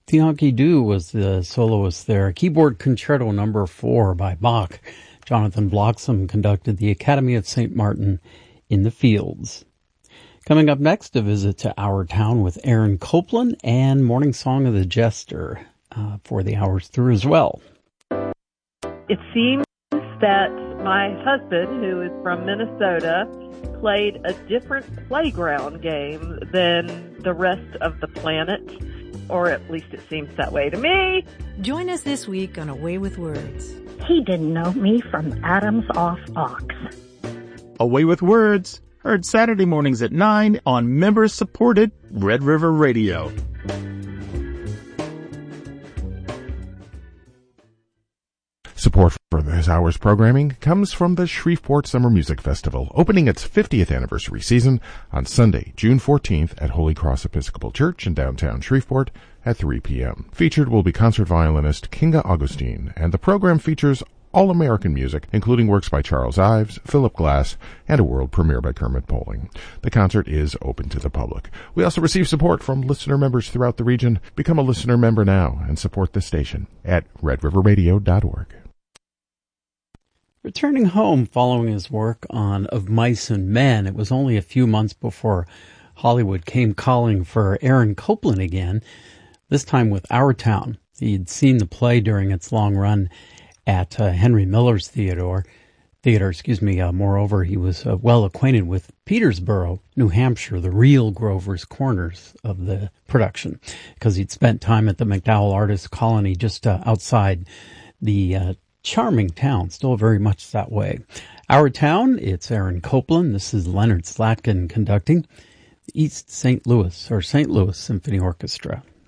Yankee Doo was the soloist there. Keyboard Concerto No. 4 by Bach. Jonathan Bloxham conducted the Academy of St. Martin in the Fields. Coming up next, a visit to Our Town with Aaron Copland and Morning Song of the Jester for the hours through as well. It seems that my husband, who is from Minnesota, played a different playground game than the rest of the planet, or at least it seems that way to me. Join us this week on A Way with Words. He didn't know me from Adam's off ox. A Way with Words, heard Saturday mornings at 9 on member-supported Red River Radio. Support for this hour's programming comes from the Shreveport Summer Music Festival, opening its 50th anniversary season on Sunday, June 14th at Holy Cross Episcopal Church in downtown Shreveport at 3 p.m. Featured will be concert violinist Kinga Augustine, and the program features all-American music, including works by Charles Ives, Philip Glass, and a world premiere by Kermit Poling. The concert is open to the public. We also receive support from listener members throughout the region. Become a listener member now and support the station at redriverradio.org. Returning home following his work on Of Mice and Men, it was only a few months before Hollywood came calling for Aaron Copland again, this time with Our Town. He'd seen the play during its long run at Henry Miller's theater. Moreover, he was well acquainted with Petersboro, New Hampshire, the real Grover's Corners of the production, because he'd spent time at the MacDowell Artists Colony just outside the charming town, still very much that way. Our Town, it's Aaron Copland. This is Leonard Slatkin conducting the East St. Louis Symphony Orchestra.